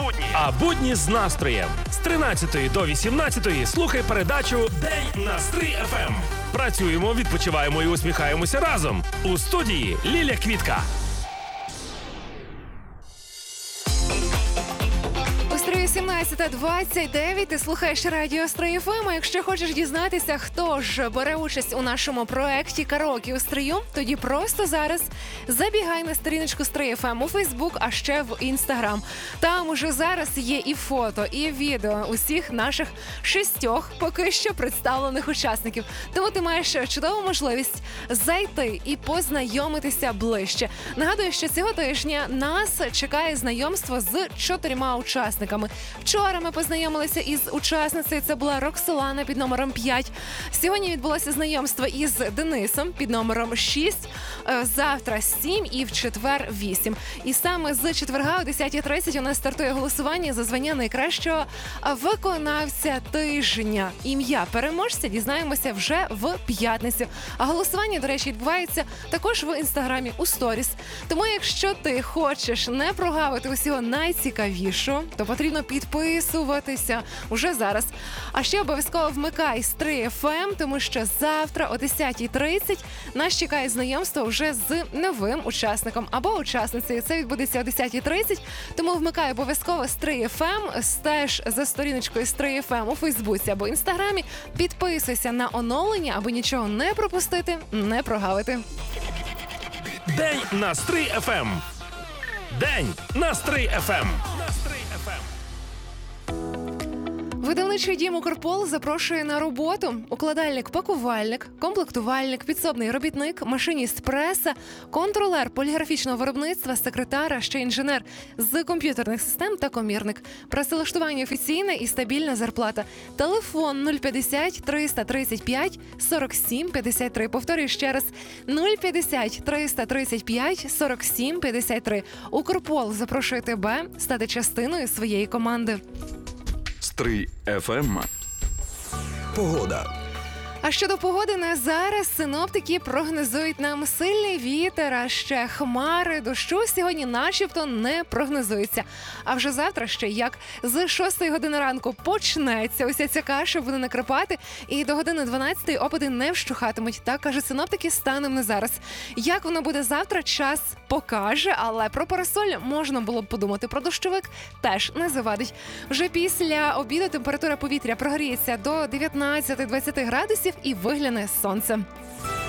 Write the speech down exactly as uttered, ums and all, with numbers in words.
будні. А будні з настроєм. З тринадцятої до вісімнадцятої слухай передачу «День на Стрий еф ем». Працюємо, відпочиваємо і усміхаємося разом. У студії Ліля Квітка. сімнадцята двадцять дев'ять, ти слухаєш радіо Стрий еф ем. А якщо хочеш дізнатися, хто ж бере участь у нашому проєкті «Караоке у Стрию», тоді просто зараз забігай на сторіночку Стрий еф ем у Фейсбук, а ще в Інстаграм. Там уже зараз є і фото, і відео усіх наших шістьох поки що представлених учасників. Тому ти маєш чудову можливість зайти і познайомитися ближче. Нагадую, що цього тижня нас чекає знайомство з чотирма учасниками. Вчора ми познайомилися із учасницею, це була Роксолана під номером п'ять. Сьогодні відбулося знайомство із Денисом під номером шість, завтра сім і в четвер вісім. І саме з четверга о десята тридцять у нас стартує голосування за звання найкращого виконавця тижня. Ім'я переможця дізнаємося вже в п'ятницю. А голосування, до речі, відбувається також в Інстаграмі у сторіс. Тому якщо ти хочеш не прогавити усього найцікавішого, то потрібно підписуватися уже зараз. А ще обов'язково вмикай Стрий еф ем, тому що завтра о десята тридцять нас чекає знайомство вже з новим учасником або учасницею. Це відбудеться о десята тридцять, тому вмикай обов'язково Стрий еф ем, стеж за сторіночкою Стрий еф ем у Фейсбуці або Інстаграмі, підписуйся на оновлення, аби нічого не пропустити, не прогавити. День на Стрий еф ем. День на Стрий еф ем. Видавничий дім «Укрпол» запрошує на роботу укладальник-пакувальник, комплектувальник, підсобний робітник, машиніст преса, контролер поліграфічного виробництва, секретар, а ще інженер з комп'ютерних систем та комірник. Працевлаштування офіційне і стабільна зарплата. Телефон нуль п'ятдесят триста тридцять п'ять сорок сім п'ятдесят три. Повторюю ще раз. нуль п'ятдесят триста тридцять п'ять сорок сім п'ятдесят три. «Укрпол» запрошує тебе стати частиною своєї команди. Стрий еф ем. Погода. А щодо погоди на зараз, синоптики прогнозують нам сильний вітер, а ще хмари, дощу сьогодні начебто не прогнозується. А вже завтра ще як з шостої години ранку почнеться уся ця каша, буде накрапати, і до години дванадцятої опади не вщухатимуть. Так кажуть синоптики станом на зараз. Як воно буде завтра, час покаже, але про парасоль можна було б подумати, про дощовик теж не завадить. Вже після обіду температура повітря прогріється до дев'ятнадцяти-двадцяти градусів і вигляне сонце.